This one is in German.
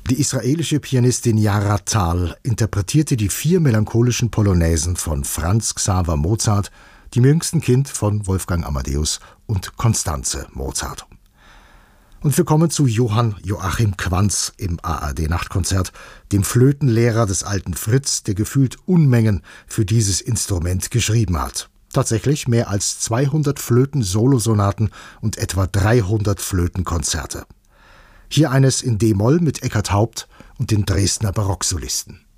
Die israelische Pianistin Yara Tal interpretierte die 4 melancholischen Polonaisen von Franz Xaver Mozart, dem jüngsten Kind von Wolfgang Amadeus und Constanze Mozart. Und wir kommen zu Johann Joachim Quanz im ARD-Nachtkonzert, dem Flötenlehrer des alten Fritz, der gefühlt Unmengen für dieses Instrument geschrieben hat. Tatsächlich mehr als 200 Flöten-Solosonaten und etwa 300 Flötenkonzerte. Hier eines in D-Moll mit Eckhard Haupt und den Dresdner Barocksolisten.